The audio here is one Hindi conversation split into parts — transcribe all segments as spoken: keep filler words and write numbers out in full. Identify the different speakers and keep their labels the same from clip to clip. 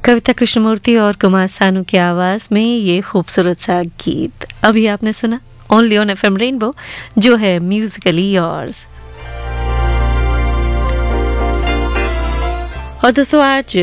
Speaker 1: कविता कृष्णमूर्ति और कुमार सानू की आवाज में ये खूबसूरत सा गीत अभी आपने सुना ओनली ऑन एफएम रेनबो, जो है म्यूजिकली योर्स। और दोस्तों, आज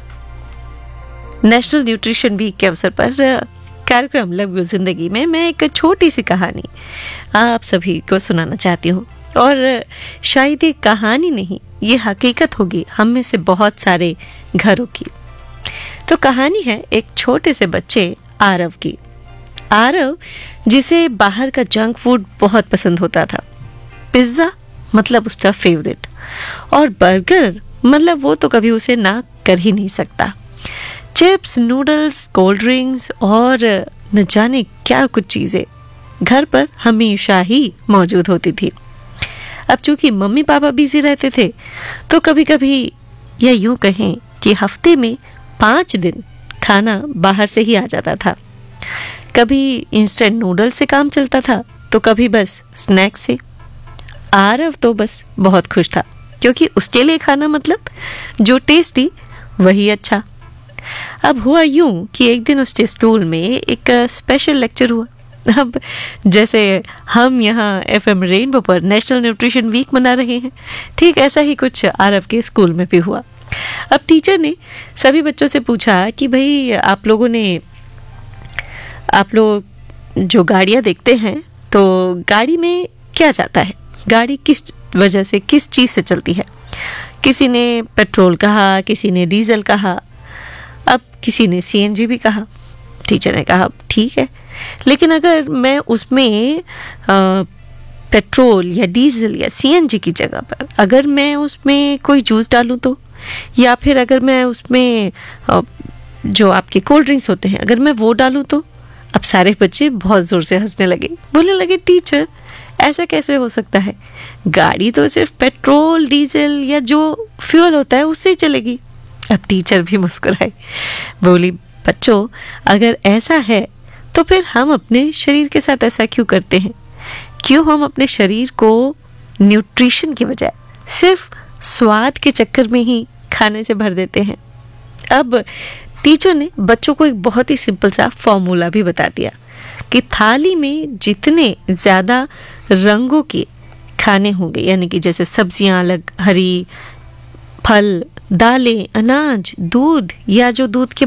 Speaker 1: नेशनल न्यूट्रिशन वीक के अवसर पर कार्यक्रम लव यू जिंदगी में मैं एक छोटी सी कहानी आप सभी को सुनाना चाहती हूँ। और शायद ये कहानी नहीं, ये हकीकत होगी हम में से बहुत सारे घरों की। तो कहानी है एक छोटे से बच्चे आरव की। आरव जिसे बाहर का जंक फूड बहुत पसंद होता था। पिज्जा मतलब उसका फेवरेट, और बर्गर मतलब वो तो कभी उसे ना कर ही नहीं सकता। चिप्स, नूडल्स, कोल्ड ड्रिंक्स और न जाने क्या कुछ चीजें घर पर हमेशा ही मौजूद होती थी। अब चूंकि मम्मी पापा बिजी रहते थे, तो कभी कभी या यूं कहें कि हफ्ते में पाँच दिन खाना बाहर से ही आ जाता था। कभी इंस्टेंट नूडल से काम चलता था, तो कभी बस स्नैक्स से। आरव तो बस बहुत खुश था, क्योंकि उसके लिए खाना मतलब जो टेस्टी वही अच्छा। अब हुआ यूं कि एक दिन उसके स्कूल में एक स्पेशल लेक्चर हुआ। अब जैसे हम यहाँ एफएम रेनबो पर नेशनल न्यूट्रिशन वीक मना रहे हैं, ठीक ऐसा ही कुछ आरव के स्कूल में भी हुआ। अब टीचर ने सभी बच्चों से पूछा कि भाई आप लोगों ने आप लोग जो गाड़ियाँ देखते हैं, तो गाड़ी में क्या जाता है, गाड़ी किस वजह से, किस चीज़ से चलती है। किसी ने पेट्रोल कहा, किसी ने डीजल कहा, अब किसी ने सीएनजी भी कहा। टीचर ने कहा ठीक है, लेकिन अगर मैं उसमें आ, पेट्रोल या डीजल या सीएनजी की जगह पर अगर मैं उसमें कोई जूस डालूं तो, या फिर अगर मैं उसमें आ, जो आपके कोल्ड ड्रिंक्स होते हैं अगर मैं वो डालूं तो। अब सारे बच्चे बहुत ज़ोर से हंसने लगे, बोलने लगे टीचर ऐसा कैसे हो सकता है, गाड़ी तो सिर्फ पेट्रोल, डीजल या जो फ्यूल होता है उससे ही चलेगी। अब टीचर भी मुस्कुराए, बोली बच्चों अगर ऐसा है तो फिर हम अपने शरीर के साथ ऐसा क्यों करते हैं? क्यों हम अपने शरीर को न्यूट्रिशन की बजाय सिर्फ स्वाद के चक्कर में ही खाने से भर देते हैं? अब टीचर ने बच्चों को एक बहुत ही सिंपल सा फॉर्मूला भी बता दिया कि थाली में जितने ज़्यादा रंगों के खाने होंगे, यानी कि जैसे सब्जियां अलग, हरी, फल, दालें, अनाज, दूध या जो दूध के